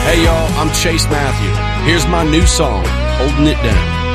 Hey y'all, I'm Chase Matthew. Here's my new song, Holding It Down.